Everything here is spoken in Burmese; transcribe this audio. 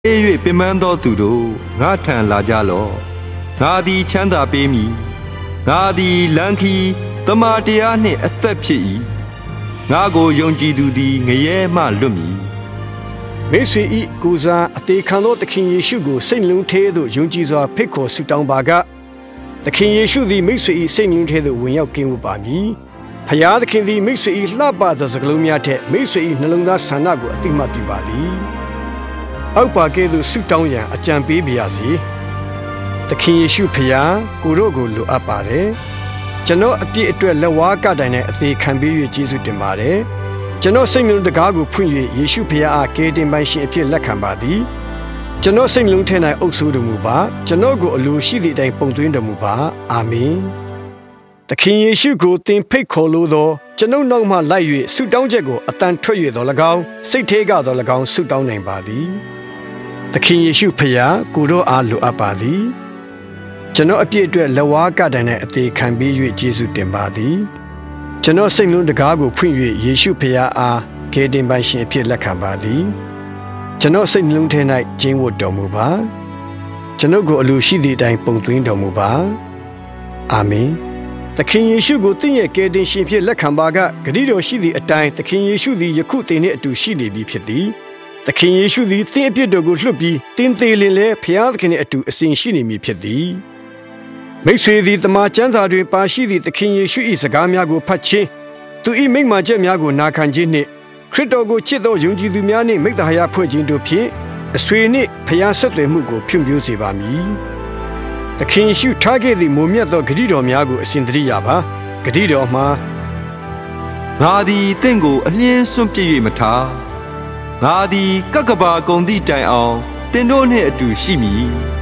၍ပင်ပန်းသောသူတို့ငါထံလာကြလော့ငါသည်ချမ်းသာပေးမည်ငါသည်လမ်းခီးတမန်တရားနှင့်အသက်ဖြစ်၏ငါကိုယုံကြည်သူသည်ငရဲမှလွတ်မည်မိတ်ဆွေဤကိုစားအသေးခံသောသခင်ယေရှုကိုစိတ်လုံးထဲသို့ယုံကြည်စွာဖိတ်ခေါ်ဆုတောင်းပါကသခင်ယေရှုသည်မိတ်ဆွေဤစိတ်လုံးထဲသို့ဝင်ရောက်ကင်းဝတ်ပါမည်ဖျားသခင်သည်မိတ်ဆွေဤလှပသောစကားလုံးများထက်မိတ်ဆွေဤနှလုံးသားဆန္ဒကိုအတိမတ်ပြုပါသည်အောက်ပါကဲ့သို့ဆုတောင်းရန်အကြံပေးပါရစေသခင်ယေရှုဖျားကိုတို့ကိုလိုအပ်ပါတယ်ကျွန်တော်အပြည့်အတွက်လက်ဝါးကတိုင်နဲ့အသေးခံပေး၍ကျေးဇူးတင်ပါတယ်ကျွန်တော်စိတ်နှလုံးတကားကိုဖွင့်၍ယေရှုဖျားအားကယ်တင်ပိုင်ရှင်အဖြစ်လက်ခံပါသည်ကျွန်တော်စိတ်နှလုံးထဲ၌အုပ်စိုးတော်မူပါကျွန်တော်ကိုအလိုရှိသည့်အတိုင်းပုံသွင်းတော်မူပါအာမင်သခင်ယေရှုကိုသင်ဖိတ်ခေါ်လို့သောကျွန်ုပ်နောက်မှလိုက်၍ဆုတောင်းချက်ကိုအတန်ထွက်၍တော်၎င်းစိတ်ထဲကတော်၎င်းဆုတောင်းနိုင်ပါသည်သခင်ယေရှုဖျားကိုတို့အားလိုအပ်ပါသည်ကျွန်တော်အပြည့်အတွက်လက်ဝါးကတိုင်နဲ့အသေးခံပေး၍ယေရှုတင်ပါသည်ကျွန်တော်စိတ်လုံးတကားကိုဖွင့်၍ယေရှုဖျားအားကယ်တင်ပိုင်ရှင်အဖြစ်လက်ခံပါသည်ကျွန်တော်စိတ်နှလုံးထဲ၌ကျင်းဝတ်တော်မူပါကျွန်ုပ်ကိုအလိုရှိသည့်အတိုင်းပုံသွင်းတော်မူပါအာမင်သခင်ယေရှုကိုသင်ရဲ့ကယ်တင်ရှင်ဖြစ်လက်ခံပါကဂရုတော်ရှိသည့်အတိုင်းသခင်ယေရှုသည်ယခုသင်နှင့်အတူရှိနေပြီဖြစ်သည်သခင်ယေရှုသည်သင်အပြစ်တော်ကိုလွှတ်ပြီးသင်သေးလင်လဲဖျားသခင်နှင့်အတူအစဉ်ရှိနေမည်ဖြစ်သည်မိတ်ဆွေသည်တမန်ကျမ်းစာတွင်ပါရှိသည့်သခင်ယေရှု၏စကားများကိုဖတ်ခြင်းသူ၏မိန့်မာချက်များကိုနာခံခြင်းနှင့်ခရစ်တော်ကိုချစ်သောယုံကြည်သူများနှင့်မိတ္တဟာယဖွဲ့ခြင်းတို့ဖြင့်အဆွေနှင့်ဖျားဆက်သွယ်မှုကိုဖြန့်ဖြိုးစေပါမည်သခင်ယေရှုထားခဲ့သည့်မုံမြတ်သောဂရုတော်များကိုအစဉ်တရိယာပါဂရုတော်မှာငါသည်တင့်ကိုအလင်းစွန့်ပစ်၍မထားငါသည်ကပ်ကဘာကုန်သည့်တိုင်အောင်တင်တို့နှင့်အတူရှိမည်